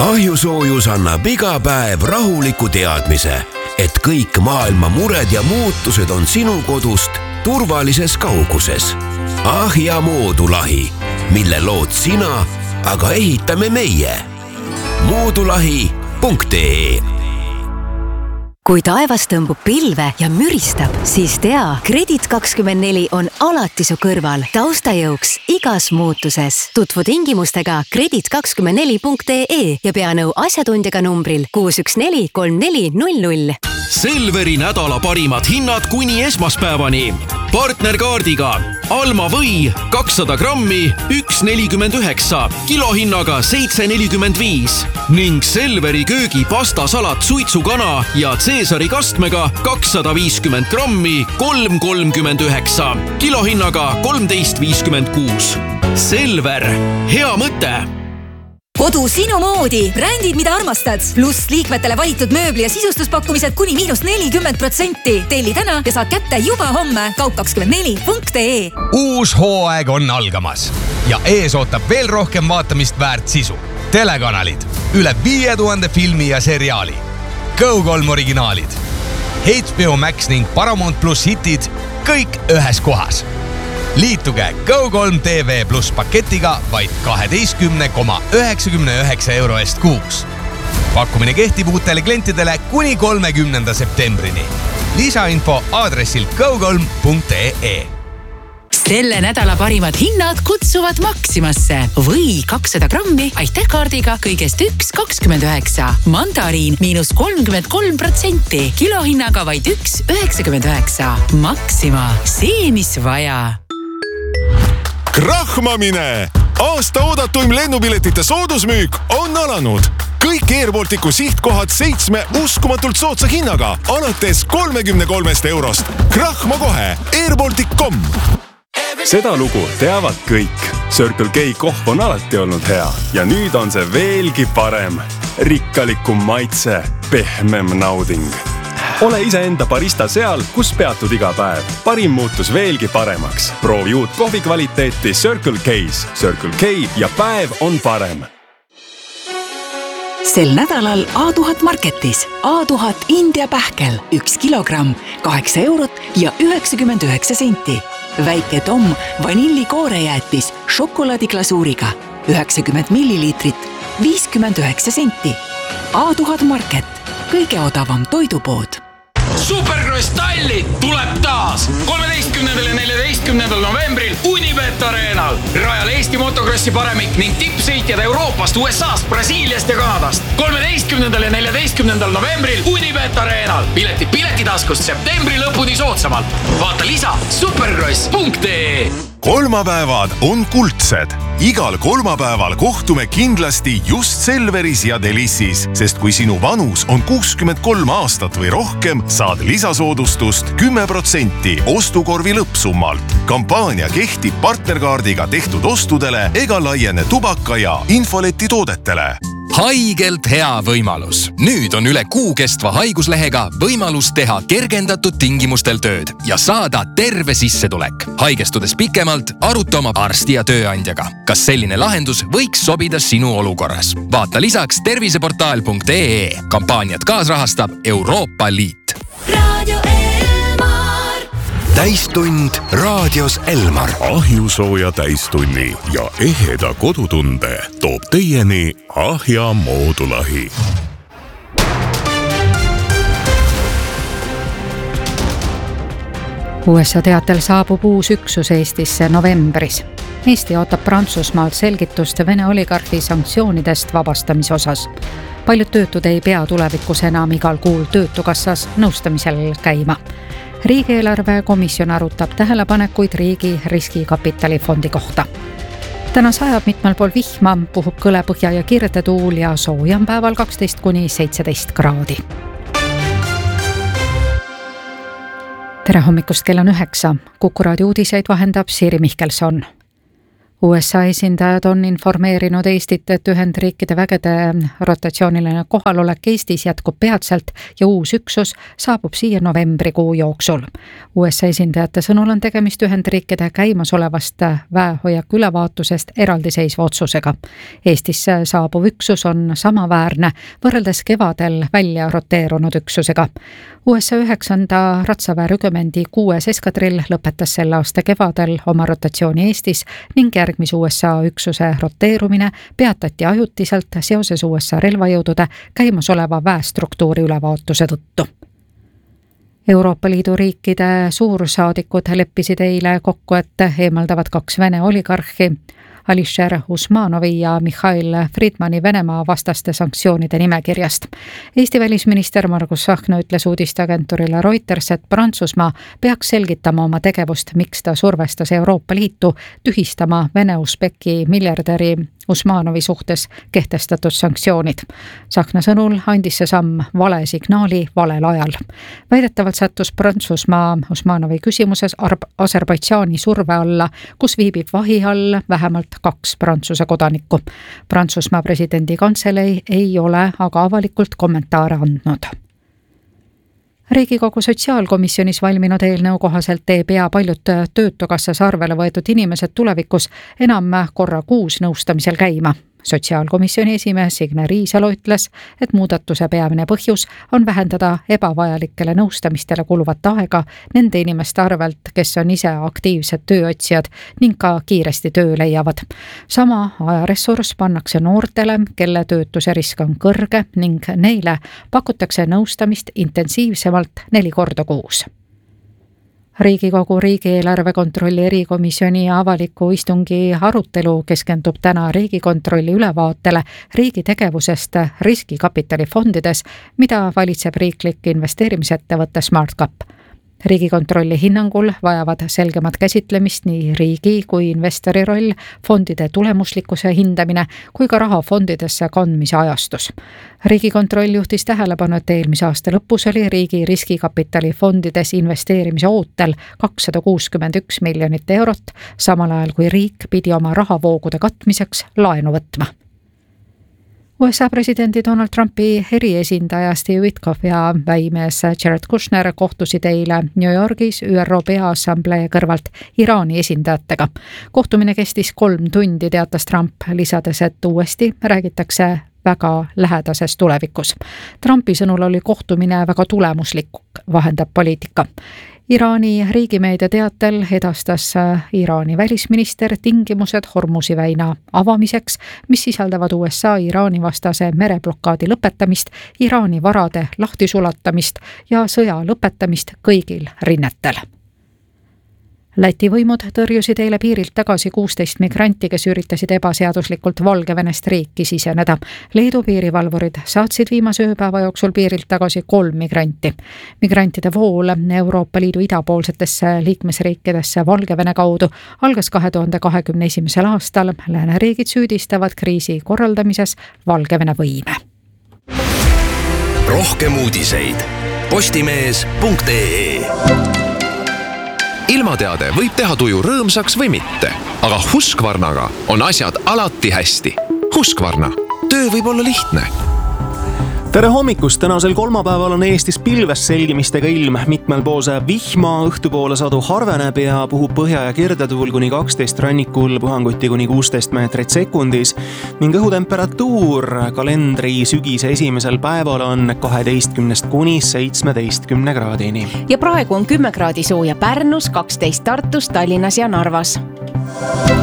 Ahjusoojus annab iga päev rahuliku teadmise, et kõik maailma mured ja muutused on sinu kodust turvalises kauguses. Ahja moodulahi, mille lood sina, aga ehitame meie. moodulahi.ee. Kui taevas tõmbub pilve ja müristab, siis tea, Kredit24 on alati su kõrval taustajõuks igas muutuses. Tutvu tingimustega Kredit24.ee ja pea nõu asjatundjaga numbril 614 3400. Selveri nädala parimad hinnad kuni esmaspäevani. Partnerkaardiga Alma või 200 grammi 1,49, kilohinnaga 7,45 ning Selveri köögi pastasalat suitsukana ja Caesari kastmega 250 grammi 3,39, kilohinnaga 13,56. Selver, hea mõte! Kodu sinu moodi. Brändid, mida armastad. Pluss liikmetele valitud mööbli ja sisustuspakkumised kuni -40%. Telli täna ja saad kätte juba homme. Kaup24.ee. Uus hooaeg on algamas ja ees ootab veel rohkem vaatamist väärt sisu. Telekanalid, üle 5000 filmi ja seriaali. Go3 originaalid, HBO Max ning Paramount Plus hitid, kõik ühes kohas. Liituge Go3 TV Plus paketiga vaid 12,99 euro eest kuus. Pakkumine kehtib uutele klientidele kuni 30. septembrini. Lisainfo aadressil go3.ee. Selle nädala parimad hinnad kutsuvad Maximasse või 200 grammi aitähkaardiga kõigest 1,29. Mandariin -33%, kilohinnaga vaid 1,99. Maxima, see mis vaja. Krahmamine! Aasta oodatuim lennupiletite soodusmüük on alanud. Kõik Air Balticu sihtkohad 7 uskumatult soodsa hinnaga, alates 33 eurost. Krahma kohe, airbaltic.com. Seda lugu teavad kõik. Circle K kohv on alati olnud hea ja nüüd on see veelgi parem. Rikkalikum maitse, pehmem nauding. Ole iseenda barista seal, kus peatud iga päev. Parim muutus veelgi paremaks. Proovi uut kohvi kvaliteeti Circle K's. Circle K ja päev on parem. Sel nädalal A1000 Marketis A1000 India pähkel 1 kilogramm 8 eurot ja 99 senti. Väike Tom vanillikoorejäätis šokolaadiglasuuriga 90 milliliitrit 59 senti. A1000 Market, kõige odavam toidupood. Supercross Tallinn tuleb taas 13. ja 14. novembril Unibet Arenal. Rajal Eesti motokrossi paremik ning tippsõitjad Euroopast, USAst, Brasiiliast ja Kanadast. 13. ja 14. novembril Unibet Arenal. Piletitaskust septembri lõpuni soodsamalt. Vaata lisa supercross.ee. Kolmapäevad on kuldsed. Igal kolmapäeval kohtume kindlasti just Selveris ja Delissis, sest kui sinu vanus on 63 aastat või rohkem, saad lisasoodustust 10% ostukorvi lõppsummalt. Kampaania kehtib partnerkaardiga tehtud ostudele ega laiene tubaka ja infoleti toodetele. Haigelt hea võimalus. Nüüd on üle kuu kestva haiguslehega võimalus teha kergendatud tingimustel tööd ja saada terve sissetulek. Haigestudes pikemalt, aruta oma arsti ja tööandjaga. Kas selline lahendus võiks sobida sinu olukorras? Vaata lisaks terviseportaal.ee. Kampaaniat kaasrahastab Euroopa Liit. Täistund raadios Elmar. Ahjusooja täistunni ja eheda kodutunde toob teieni Ahja moodulahi. USA teatel saabub uus üksus Eestisse novembris. Eesti ootab Prantsusmaalt selgitust Vene oligarhi sanktsioonidest vabastamise osas. Paljud töötud ei pea tulevikus enam igal kuul töötukassas nõustamisel käima. Riigieelarve komisjon arutab tähelepanekuid riigi riskikapitalifondi kohta. Täna sajab mitmel pool vihma, puhub kõlepõhja ja kirdetuul ja soojam päeval 12–17 kraadi. Tere hommikust, kell on 9. Kuku raadio uudiseid vahendab Siiri Mihkelson. USA esindajad on informeerinud Eestit, et Ühendriikide vägede rotatsiooniline kohalolek Eestis jätkub peatselt ja uus üksus saabub siia novembrikuu jooksul. USA esindajate sõnul on tegemist Ühendriikide käimasolevast väehoiaku ülevaatusest eraldiseisva otsusega. Eestisse saabuv üksus on samaväärne võrreldes kevadel välja roteerunud üksusega. USA 9. ratsaväerügemendi 6. eskadrill lõpetas selle aasta kevadel oma rotatsiooni Eestis ning järgmise USA üksuse roteerumine peatati ajutiselt seoses USA relvajõudude käimasoleva väestruktuuri ülevaatuse tõttu. Euroopa Liidu riikide suursaadikud leppisid eile kokku, et eemaldavad 2 Vene oligarhi, Alisher Usmanovi ja Mihhail Friedmani Venemaa vastaste sanktsioonide nimekirjast. Eesti välisminister Margus Tsahkna ütles uudisteagentuurile Reuters, et Prantsusmaa peaks selgitama oma tegevust, miks ta survestas Euroopa Liitu tühistama Vene-Usbeki miljardäri Usmanovi suhtes kehtestatud sanktsioonid. Tsahkna sõnul andis see samm vale signaali valel ajal. Väidetavalt sattus Prantsusmaa Usmanovi küsimuses Aserbaidžaani surve alla, kus viibib vahi all vähemalt 2 Prantsuse kodanikku. Prantsusmaa presidendi kantselei ei ole aga avalikult kommentaare andnud. Riigikogu sotsiaalkomisjonis valminud eelnõu kohaselt ei pea paljud töötukassas arvele võetud inimesed tulevikus enam korra kuus nõustamisel käima. Sotsiaalkomisjoni esimees Signe Riisalo ütles, et muudatuse peamine põhjus on vähendada ebavajalikele nõustamistele kuluvat aega nende inimeste arvelt, kes on ise aktiivsed tööotsijad ning ka kiiresti töö leiavad. Sama ajaressurss pannakse noortele, kelle töötuse risk on kõrge ning neile pakutakse nõustamist intensiivsemalt 4 korda kuus. Riigikogu riigieelarve kontrolli erikomisjoni avaliku istungi arutelu keskendub täna Riigikontrolli ülevaatele riigi tegevusest riskikapitalifondides, mida valitseb riiklik investeerimisettevõte SmartCap. Riigikontrolli hinnangul vajavad selgemat käsitlemist nii riigi kui investori roll, fondide tulemuslikkuse hindamine kui ka raha fondidesse kandmise ajastus. Riigikontroll juhtis tähelepanu, et eelmise aasta lõpus oli riigi riskikapitali fondides investeerimise ootel 261 miljonit eurot, samal ajal kui riik pidi oma rahavoogude katmiseks laenu võtma. USA presidendi Donald Trumpi eriesindaja Steve Witkoff ja väimees Jared Kushner kohtusid eile New Yorgis ÜRO Peaassamblee kõrvalt Iraani esindajatega. Kohtumine kestis 3 tundi, teatas Trump, lisades, et uuesti räägitakse väga lähedases tulevikus. Trumpi sõnul oli kohtumine väga tulemuslik, vahendab poliitika. Iraani riigimeedia teatel edastas Iraani välisminister tingimused Hormuzi väina avamiseks, mis sisaldavad USA Iraani vastase mereblokaadi lõpetamist, Iraani varade lahtisulatamist ja sõja lõpetamist kõigil rinnetel. Läti võimud tõrjusid eile piirilt tagasi 16 migranti, kes üritasid ebaseaduslikult Valgevenest riiki siseneda. Leedu piirivalvurid saatsid viimase ööpäeva jooksul piirilt tagasi 3 migranti. Migrantide vool Euroopa Liidu idapoolsetesse liikmesriikidesse Valgevene kaudu algas 2021. aastal. Lääneriigid süüdistavad kriisi korraldamises Valgevene võime. Rohkem uudiseid postimees.ee. Ilmateade võib teha tuju rõõmsaks või mitte, aga Husqvarnaga on asjad alati hästi. Husqvarna, töö võib olla lihtne. Tere hommikust! Tänasel kolmapäeval on Eestis pilves selgimistega ilm. Mitmel pool sajab vihma, õhtupoole sadu harveneb ja puhub põhja- ja kirdetuul kuni 12 rannikul, puhanguti kuni 16 meetrit sekundis. Ning õhutemperatuur kalendri sügise esimesel päeval on 12 kuni 17 kraadini. Ja praegu on 10 kraadi sooja Pärnus, 12 Tartus, Tallinnas ja Narvas.